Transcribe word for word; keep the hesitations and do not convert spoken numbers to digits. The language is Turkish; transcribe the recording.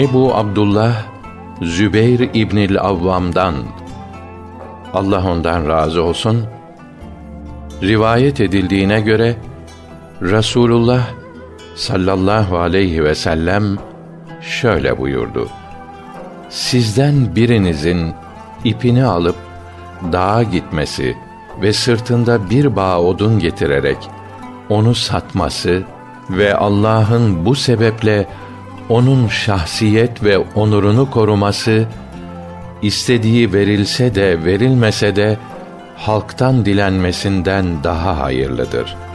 Ebu Abdullah Zübeyr İbnül Avvam'dan, Allah ondan razı olsun, rivayet edildiğine göre Resulullah sallallahu aleyhi ve sellem şöyle buyurdu: Sizden birinizin ipini alıp dağa gitmesi ve sırtında bir bağ odun getirerek onu satması ve Allah'ın bu sebeple onun şahsiyet ve onurunu koruması, istediği verilse de verilmese de halktan dilenmesinden daha hayırlıdır.